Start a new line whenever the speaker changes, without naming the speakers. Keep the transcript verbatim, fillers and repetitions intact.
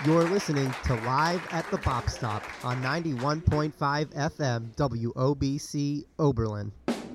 You're listening to Live at the Bop Stop on ninety-one point five F M W O B C Oberlin.